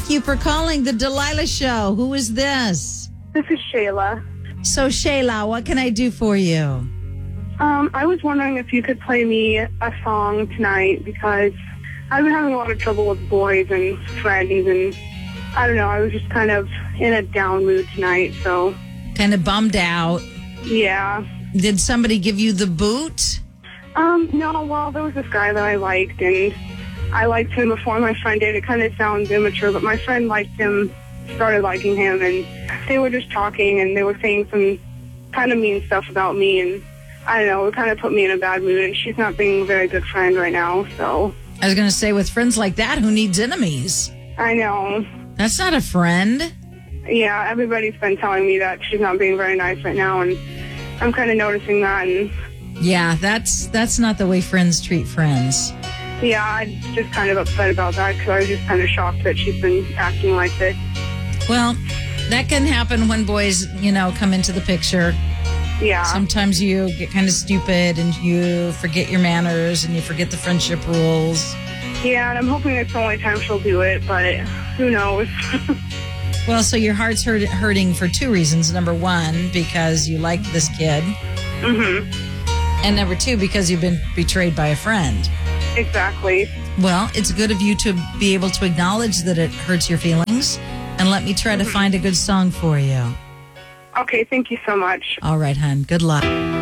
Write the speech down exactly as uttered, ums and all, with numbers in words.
Thank you for calling the Delilah Show. Who is this? This is Shayla. So, Shayla, what can I do for you? Um, I was wondering if you could play me a song tonight because I've been having a lot of trouble with boys and friends, and I don't know, I was just kind of in a down mood tonight, so. Kind of bummed out. Yeah. Did somebody give you the boot? Um, no, well, there was this guy that I liked, and I liked him before my friend did. It kind of sounds immature, but my friend liked him, started liking him, and they were just talking, and they were saying some kind of mean stuff about me, and I don't know, it kind of put me in a bad mood, and she's not being a very good friend right now, so. I was going to say, with friends like that, who needs enemies? I know. That's not a friend. Yeah, everybody's been telling me that she's not being very nice right now, and I'm kind of noticing that, and yeah, that's that's not the way friends treat friends. Yeah, I'm just kind of upset about that because I was just kind of shocked that she's been acting like this. Well, that can happen when boys, you know, come into the picture. Yeah. Sometimes you get kind of stupid and you forget your manners and you forget the friendship rules. Yeah, and I'm hoping it's the only time she'll do it, but who knows? Well, so your heart's hurt, hurting for two reasons. Number one, because you like this kid. Mm-hmm. And number two, because you've been betrayed by a friend. Exactly. Well, it's good of you to be able to acknowledge that it hurts your feelings, and let me try mm-hmm. to find a good song for you. Okay, thank you so much. All right, hon. Good luck.